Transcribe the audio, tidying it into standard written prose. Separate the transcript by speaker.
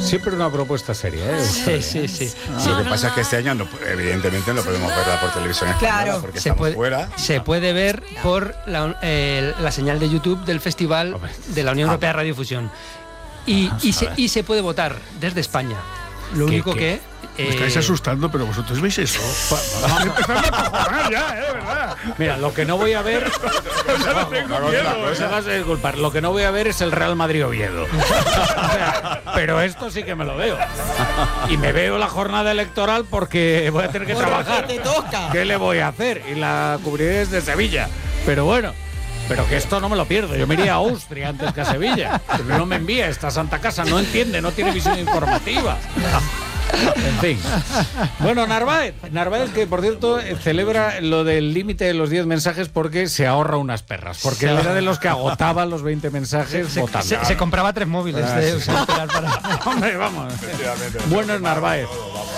Speaker 1: Siempre una propuesta seria, ¿eh?
Speaker 2: Sí.
Speaker 3: Lo que pasa es que este año, evidentemente, no podemos verla por televisión española,
Speaker 4: Claro.
Speaker 3: porque estamos fuera.
Speaker 2: Se puede ver por la señal de YouTube del Festival de la Unión Europea de Radiofusión. Y se puede votar desde España. Lo único que...
Speaker 5: Me estáis asustando, pero vosotros veis eso. Vamos empezando a cojonar ya, ¿verdad?
Speaker 1: Mira, lo que no voy a ver... Lo que no voy a ver es el Real Madrid-Oviedo. O sea, pero esto sí que me lo veo. Y me veo la jornada electoral porque voy a tener que trabajar.
Speaker 4: Te toca.
Speaker 1: ¿Qué le voy a hacer? Y la cubriré desde Sevilla. Pero bueno... Pero que esto no me lo pierdo. Yo me iría a Austria antes que a Sevilla. Pero no me envía esta santa casa. No entiende, no tiene visión informativa. En fin. Bueno, Narváez, que por cierto celebra lo del límite de los 10 mensajes porque se ahorra unas perras. Porque él era de los que agotaba los 20 mensajes votando.
Speaker 2: Se compraba 3 móviles.
Speaker 1: Hombre, vamos. Bueno, Narváez.